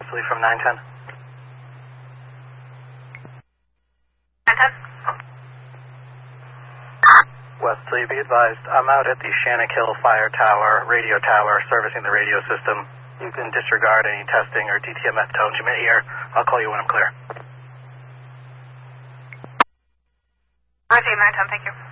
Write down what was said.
Wesley from 910. 910. Wesley, be advised, I'm out at the Shannock Hill Fire Tower, radio tower, servicing the radio system. You can disregard any testing or DTMF tones you may hear. I'll call you when I'm clear. RJ 910, thank you.